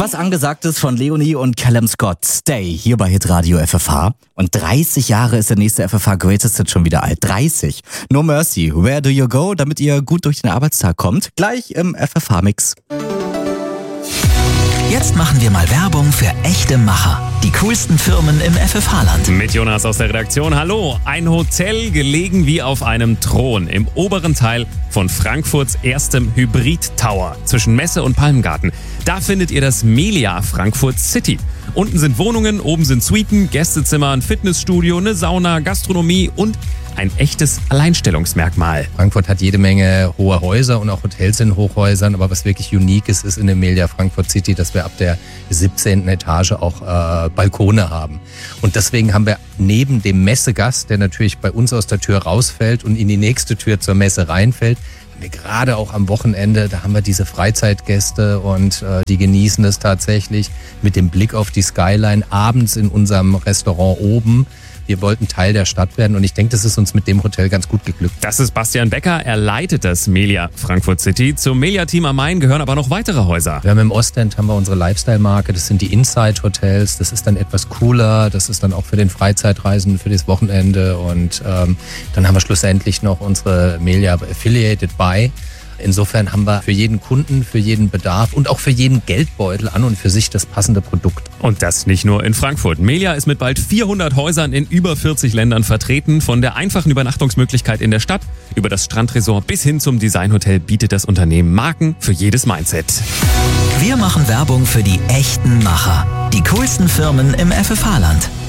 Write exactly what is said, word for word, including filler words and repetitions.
Was Angesagtes von Leonie und Callum Scott. Stay hier bei Hitradio F F H. Und dreißig Jahre ist der nächste F F H Greatest Hit schon wieder alt. dreißig. No Mercy, Where Do You Go? Damit ihr gut durch den Arbeitstag kommt. Gleich im F F H-Mix. Jetzt machen wir mal Werbung für echte Macher. Die coolsten Firmen im F F H-Land. Mit Jonas aus der Redaktion. Hallo. Ein Hotel gelegen wie auf einem Thron im oberen Teil von Frankfurts erstem Hybrid-Tower zwischen Messe und Palmgarten. Da findet ihr das Melia Frankfurt City. Unten sind Wohnungen, oben sind Suiten, Gästezimmer, ein Fitnessstudio, eine Sauna, Gastronomie und ein echtes Alleinstellungsmerkmal. Frankfurt hat jede Menge hohe Häuser und auch Hotels in Hochhäusern, aber was wirklich unique ist, ist in dem Melia Frankfurt City, dass wir ab der siebzehnten Etage auch äh, Balkone haben. Und deswegen haben wir neben dem Messegast, der natürlich bei uns aus der Tür rausfällt und in die nächste Tür zur Messe reinfällt, haben wir gerade auch am Wochenende, da haben wir diese Freizeitgäste und äh, die genießen es tatsächlich mit dem Blick auf die Skyline abends in unserem Restaurant oben. Wir wollten Teil der Stadt werden und ich denke, das ist uns mit dem Hotel ganz gut geglückt. Das ist Bastian Becker, er leitet das Melia Frankfurt City. Zum Melia-Team am Main gehören aber noch weitere Häuser. Wir haben im Ostend haben wir unsere Lifestyle-Marke, das sind die Inside-Hotels, das ist dann etwas cooler, das ist dann auch für den Freizeitreisenden, für das Wochenende und ähm, dann haben wir schlussendlich noch unsere Melia Affiliated by. Insofern haben wir für jeden Kunden, für jeden Bedarf und auch für jeden Geldbeutel an und für sich das passende Produkt. Und das nicht nur in Frankfurt. Melia ist mit bald vierhundert Häusern in über vierzig Ländern vertreten. Von der einfachen Übernachtungsmöglichkeit in der Stadt über das Strandresort bis hin zum Designhotel bietet das Unternehmen Marken für jedes Mindset. Wir machen Werbung für die echten Macher. Die coolsten Firmen im F F H-Land.